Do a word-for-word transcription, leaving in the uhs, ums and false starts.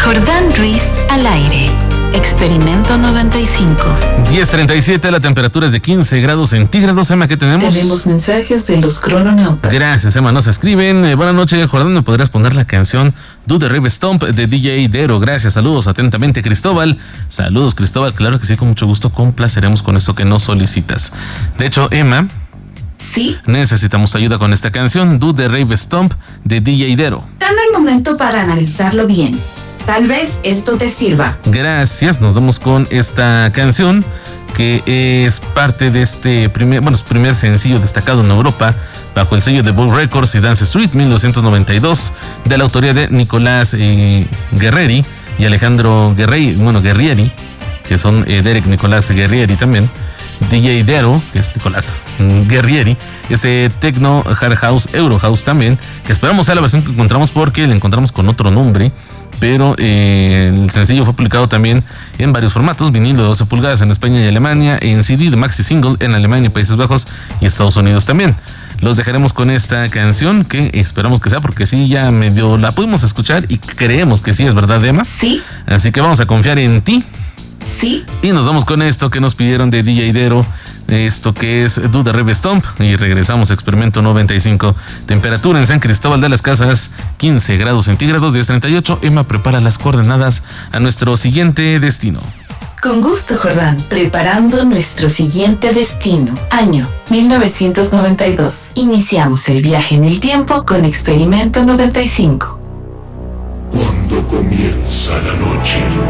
Jordán Ruiz al aire. Experimento noventa y cinco. diez treinta y siete, la temperatura es de quince grados centígrados. Emma, ¿qué tenemos? Tenemos mensajes de los crononautas. Gracias, Emma, nos escriben. Eh, buenas noches, Jordán, ¿me podrías poner la canción Do the Rave Stomp de D J Dero? Gracias, saludos atentamente, Cristóbal. Saludos, Cristóbal, claro que sí, con mucho gusto complaceremos con esto que nos solicitas. De hecho, Emma, sí, necesitamos tu ayuda con esta canción, Do the Rave Stomp de D J Dero. Dame un momento para analizarlo bien. Tal vez esto te sirva. Gracias, nos vamos con esta canción que es parte de este primer, bueno, es primer sencillo destacado en Europa bajo el sello de Bull Records y Dance Street mil novecientos noventa y dos, de la autoría de Nicolás eh, Guerrieri y Alejandro Guerrieri, bueno, Guerrieri, que son eh, Derek Nicolás Guerrieri también, D J Dero, que es Nicolás Guerrieri, este Techno, Hard House, Euro House también, que esperamos sea la versión que encontramos porque la encontramos con otro nombre, pero eh, el sencillo fue publicado también en varios formatos: vinilo de doce pulgadas en España y Alemania, en C D de maxi single en Alemania, Países Bajos y Estados Unidos también. Los dejaremos con esta canción que esperamos que sea, porque sí, ya medio la pudimos escuchar y creemos que sí, es verdad, Emma. Sí. Así que vamos a confiar en ti. Sí. Y nos vamos con esto que nos pidieron de D J Dero, esto que es Do the Rave Stomp, y regresamos a Experimento noventa y cinco. Temperatura en San Cristóbal de las Casas, quince grados centígrados, diez treinta y ocho. Emma prepara las coordenadas a nuestro siguiente destino. Con gusto, Jordán. Preparando nuestro siguiente destino. Año mil novecientos noventa y dos. Iniciamos el viaje en el tiempo con Experimento noventa y cinco. Cuando comienza la noche,